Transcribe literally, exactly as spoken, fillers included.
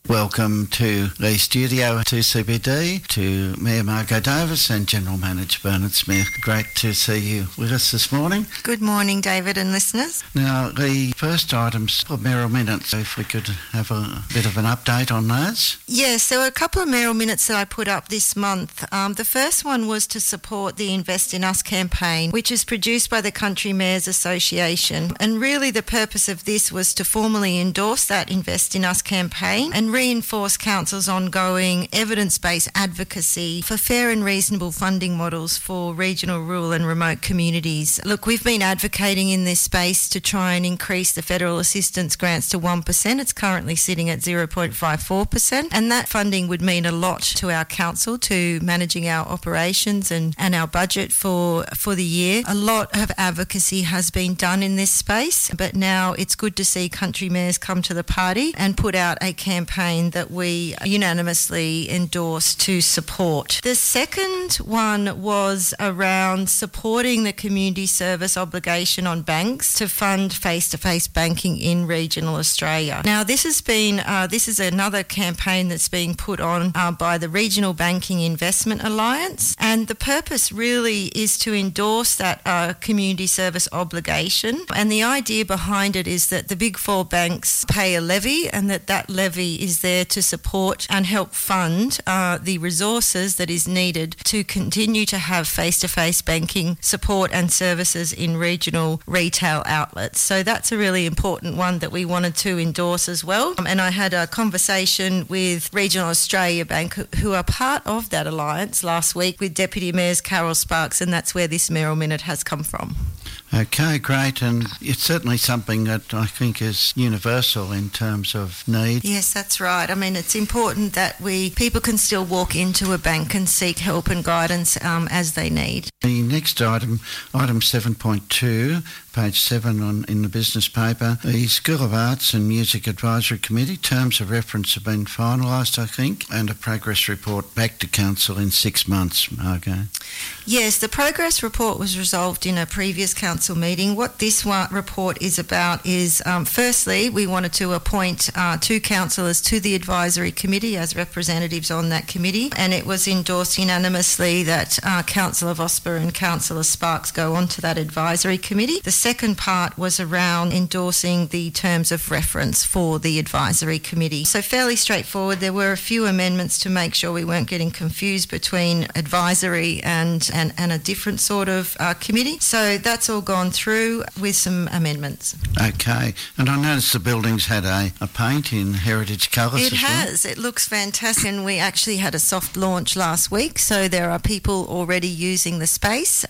Welcome to the studio to C B D, to Mayor Margot Davis and General Manager Bernard Smith. Great to see you with us this morning. Good morning, David and listeners. Now, the first items of mayoral minutes, if we could have a bit of an update on those. Yes, there were a couple of mayoral minutes that I put up this month. Um, the first one was to support the Invest in Us campaign, which is produced by the Country Mayors Association. And really the purpose of this was to formally endorse that Invest in Us campaign and reinforce Council's ongoing evidence-based advocacy for fair and reasonable funding models for regional, rural and remote communities. Look, we've been advocating in this space to try and increase the federal assistance grants to one percent. It's currently sitting at zero point five four percent, and that funding would mean a lot to our council, to managing our operations and, and our budget for, for the year. A lot of advocacy has been done in this space, but now it's good to see country mayors come to the party and put out a campaign that we unanimously endorse to support. The second one was around supporting the community service obligation on banks to fund face-to-face banking in regional Australia. Now, this has been uh, this is another campaign that's being put on uh, by the Regional Banking Investment Alliance, and the purpose really is to endorse that uh, community service obligation. And the idea behind it is that the big four banks pay a levy, and that that levy is there to support and help fund uh, the resources that is needed to continue to have face-to-face banking support and services in regional retail outlets. So that's a really important one that we wanted to endorse as well. Um, and I had a conversation with Regional Australia Bank, who, who are part of that alliance, last week with Deputy Mayors Carol Sparks, and that's where this mayoral minute has come from. Okay, great, and it's certainly something that I think is universal in terms of need. Yes, that's right. I mean, it's important that we people can still walk into a bank and seek help and guidance um, as they need. The next item, item seven point two, page seven on in the business paper, the School of Arts and Music Advisory Committee, terms of reference have been finalised, I think, and a progress report back to Council in six months, Margot. Yes, the progress report was resolved in a previous council meeting. What this one report is about is, um, firstly, we wanted to appoint uh, two councillors to the advisory committee as representatives on that committee, and it was endorsed unanimously that uh, Councillor Vosper and Councillor Sparks go on to that advisory committee. The second part was around endorsing the terms of reference for the advisory committee. So fairly straightforward. There were a few amendments to make sure we weren't getting confused between advisory and, and, and a different sort of uh, committee. So that's all gone through with some amendments. Okay, and I noticed the building's had a, a paint in heritage colours. It as has. well. It looks fantastic, and we actually had a soft launch last week, so there are people already using the space.